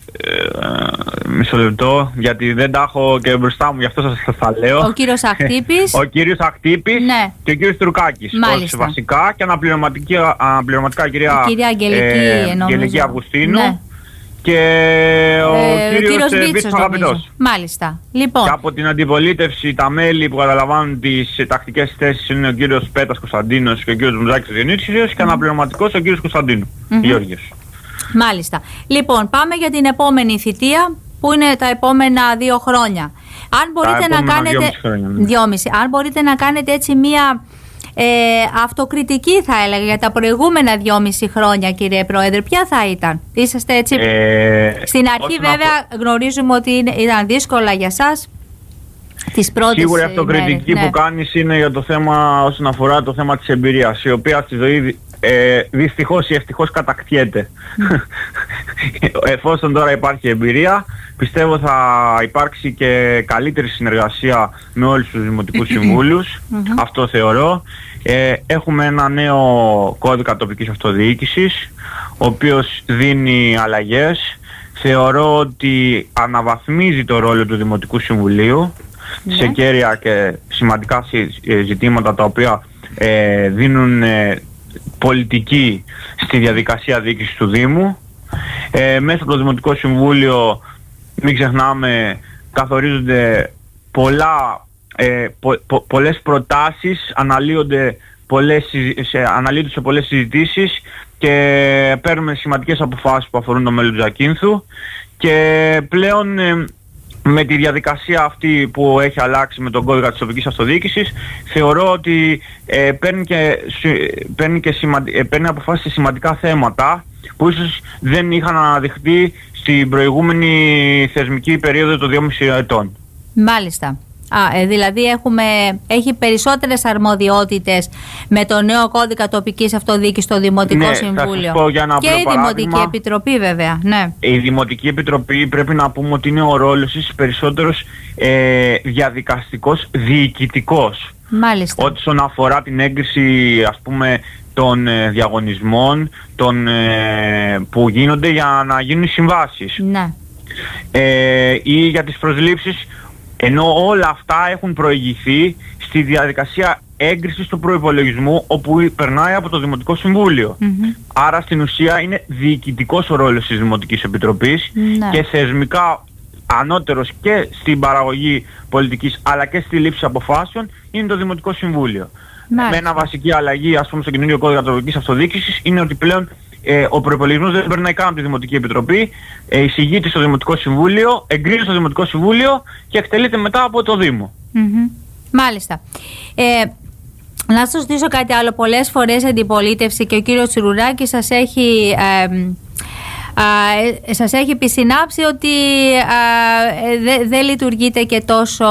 Μισό λεπτό, γιατί δεν τα έχω και μπροστά μου, γι' αυτό σας τα λέω. Ο κύριος Αχτύπης. Ο κύριος Αχτύπης, ναι, και ο κύριος Τουρκάκης. Μάλιστα. Ως βασικά, και αναπληρωματικά η κυρία Αγγελική Αυγουστίνου. Ναι. Και ο κύριος Βίτσος Αγαπητός. Μάλιστα. Λοιπόν. Και από την αντιπολίτευση τα μέλη που καταλαμβάνουν τις τακτικές θέσεις είναι ο κύριος Πέτας Κωνσταντίνος και ο κύριος Μουζάκης Διονύσιος και αναπληρωματικός ο κύριος Κωνσταντίνου Γιώργιος. Μάλιστα. Λοιπόν, πάμε για την επόμενη θητεία που είναι τα επόμενα 2 χρόνια. Αν μπορείτε να κάνετε 2,5. Αν μπορείτε να κάνετε έτσι μία αυτοκριτική, θα έλεγα, για τα προηγούμενα 2,5 χρόνια, κύριε Πρόεδρε, ποια θα ήταν? Είσαστε έτσι στην αρχή βέβαια γνωρίζουμε ότι ήταν δύσκολα για σας τις πρώτες. Σίγουρα η αυτοκριτική που κάνεις είναι για το θέμα, όσον αφορά το θέμα της εμπειρίας, η οποία στη ζωή δυστυχώς ή ευτυχώς κατακτιέται. Εφόσον τώρα υπάρχει εμπειρία, πιστεύω θα υπάρξει και καλύτερη συνεργασία με όλους τους δημοτικούς συμβούλους. Αυτό θεωρώ. Έχουμε ένα νέο κώδικα τοπικής αυτοδιοίκησης, ο οποίος δίνει αλλαγές. Θεωρώ ότι αναβαθμίζει το ρόλο του Δημοτικού Συμβουλίου σε κέρια και σημαντικά ζητήματα τα οποία δίνουν πολιτική στη διαδικασία διοίκησης του Δήμου. Μέσα από το Δημοτικό Συμβούλιο, μην ξεχνάμε, καθορίζονται πολλές προτάσεις, αναλύονται σε πολλές συζητήσεις και παίρνουμε σημαντικές αποφάσεις που αφορούν το μέλλον του Ζακίνθου. Και πλέον με τη διαδικασία αυτή που έχει αλλάξει με τον κώδικα της τοπικής αυτοδιοίκησης, θεωρώ ότι παίρνει αποφάσεις σε σημαντικά θέματα που ίσως δεν είχαν αναδειχθεί στην προηγούμενη θεσμική περίοδο των 2,5 ετών. Μάλιστα. Δηλαδή έχει περισσότερες αρμοδιότητες με το νέο κώδικα τοπικής αυτοδιοίκησης στο Δημοτικό Συμβούλιο. Και η Δημοτική Επιτροπή βέβαια. Ναι. Η Δημοτική Επιτροπή πρέπει να πούμε ότι είναι ο ρόλος της περισσότερος διαδικαστικός, διοικητικός. Μάλιστα. Όσον αφορά την έγκριση, ας πούμε, των διαγωνισμών που γίνονται για να γίνουν οι συμβάσεις. Ναι. Ή για τις προσλήψεις, ενώ όλα αυτά έχουν προηγηθεί στη διαδικασία έγκρισης του προϋπολογισμού, όπου περνάει από το Δημοτικό Συμβούλιο. Άρα στην ουσία είναι διοικητικός ο ρόλος της Δημοτικής Επιτροπής και θεσμικά ανώτερος και στην παραγωγή πολιτικής αλλά και στη λήψη αποφάσεων είναι το Δημοτικό Συμβούλιο. Με ένα βασική αλλαγή, ας πούμε, στο καινούριο κώδικα τοπικής αυτοδιοίκησης είναι ότι πλέον ο προϋπολογισμός δεν περνάει καν από τη Δημοτική Επιτροπή, εισηγείται στο Δημοτικό Συμβούλιο, εγκρίνεται στο Δημοτικό Συμβούλιο και εκτελείται μετά από το Δήμο. Μάλιστα. Να σας ρωτήσω κάτι άλλο. Πολλές φορές η αντιπολίτευση και ο κύριος Τσιρουράκης σας έχει επισυνάψει ότι δεν λειτουργείτε και τόσο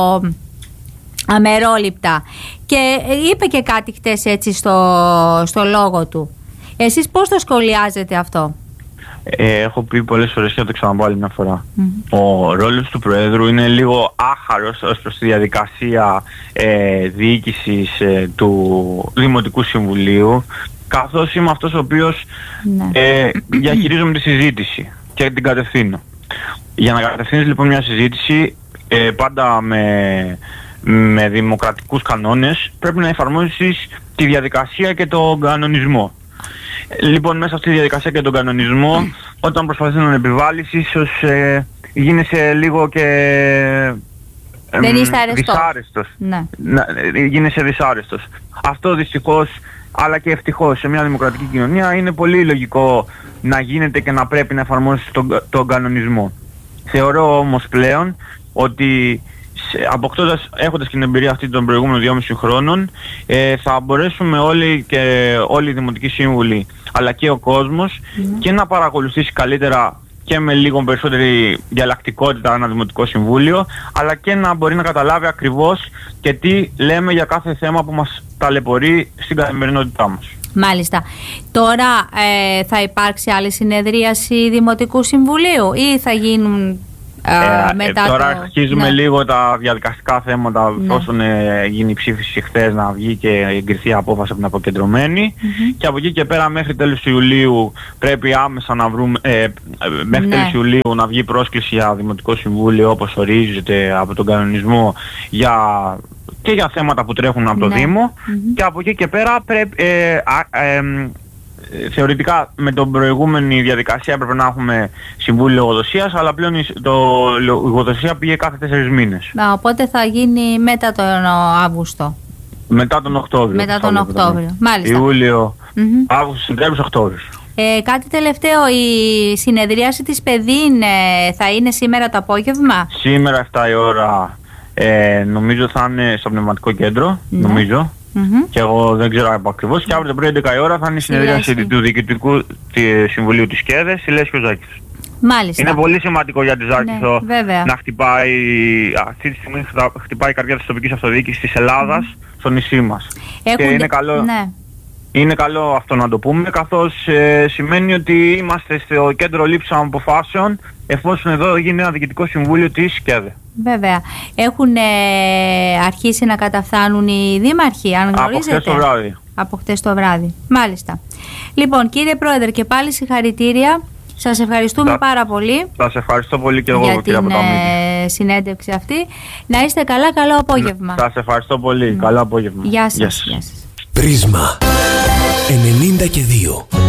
αμερόληπτα. Και είπε και κάτι χτες έτσι στο λόγο του. Εσείς πώς το σχολιάζετε αυτό? Έχω πει πολλές φορές και θα το ξαναπώ άλλη μια φορά. Ο ρόλος του Προέδρου είναι λίγο άχαρος ως προς τη διαδικασία διοίκησης του Δημοτικού Συμβουλίου, καθώς είμαι αυτός ο οποίος διαχειρίζομαι τη συζήτηση και την κατευθύνω. Για να κατευθύνεις λοιπόν μια συζήτηση, πάντα με δημοκρατικούς κανόνες, πρέπει να εφαρμόσεις τη διαδικασία και τον κανονισμό. Λοιπόν, μέσα αυτή τη διαδικασία και τον κανονισμό, όταν προσπαθείς να τον επιβάλλεις, ίσως γίνεσαι λίγο και δεν είστε δυσάρεστος. Ναι. Γίνεσαι δυσάρεστος. Αυτό δυστυχώς, αλλά και ευτυχώς, σε μια δημοκρατική κοινωνία είναι πολύ λογικό να γίνεται και να πρέπει να εφαρμόσεις τον κανονισμό. Θεωρώ όμως πλέον ότι έχοντας την εμπειρία αυτή των προηγούμενων 2,5 χρόνων, θα μπορέσουμε όλοι οι δημοτικοί σύμβουλοι αλλά και ο κόσμος και να παρακολουθήσει καλύτερα και με λίγο περισσότερη διαλλακτικότητα ένα Δημοτικό Συμβούλιο, αλλά και να μπορεί να καταλάβει ακριβώς και τι λέμε για κάθε θέμα που μας ταλαιπωρεί στην καθημερινότητά μας. Μάλιστα. Τώρα θα υπάρξει άλλη συνεδρίαση Δημοτικού Συμβουλίου ή θα γίνουν Τώρα αρχίζουμε λίγο τα διαδικαστικά θέματα, εφόσον γίνει η ψήφιση χθες να βγει και εγκριθεί απόφαση από την αποκεντρωμένη, και από εκεί και πέρα μέχρι τέλος Ιουλίου πρέπει άμεσα να βρούμε, μέχρι τέλος Ιουλίου να βγει πρόσκληση για Δημοτικό Συμβούλιο όπως ορίζεται από τον κανονισμό και για θέματα που τρέχουν από το Δήμο, και από εκεί και πέρα πρέπει, θεωρητικά με την προηγούμενη διαδικασία έπρεπε να έχουμε Συμβούλιο Λογοδοσίας, αλλά πλέον η λογοδοσία πήγε κάθε 4 μήνες. Οπότε θα γίνει μετά τον Αύγουστο. Μετά τον Οκτώβριο. Μετά τον Οκτώβριο, μάλιστα. Ιούλιο, Αύγουστο, Σεπτέμβριος, Οκτώβριος. Κάτι τελευταίο, η συνεδρίαση της ΠΕΔΗΝ θα είναι σήμερα το απόγευμα. Σήμερα 7 η ώρα νομίζω θα είναι στο Πνευματικό Κέντρο, νομίζω. Και εγώ δεν ξέρω ακριβώς. Και αύριο το πρωί 11 η ώρα θα είναι η συνεδρίαση του Διοικητικού Συμβουλίου της ΚΕΔΕ στη Λέσχη Ζάκης. Μάλιστα. Είναι πολύ σημαντικό για τη Ζάκηθο να χτυπάει, αυτή τη στιγμή χτυπάει η καρδιά της τοπικής αυτοδιοίκησης της Ελλάδας στο νησί μας. Και είναι καλό, είναι καλό αυτό να το πούμε, καθώς σημαίνει ότι είμαστε στο κέντρο λήψης αποφάσεων, εφόσον εδώ γίνει ένα Διοικητικό Συμβούλιο της ΚΕΔΕ. Βέβαια. Έχουν αρχίσει να καταφθάνουν οι δήμαρχοι, αν γνωρίζετε. Από χτες το βράδυ. Από χτες το βράδυ. Μάλιστα. Λοιπόν, κύριε Πρόεδρε, και πάλι συγχαρητήρια. Σας ευχαριστούμε πάρα πολύ. Σας ευχαριστώ πολύ και εγώ για την συνέντευξη αυτή. Να είστε καλά, καλό απόγευμα. Σας ευχαριστώ πολύ. Καλό απόγευμα. Γεια σας. Πρίσμα 92.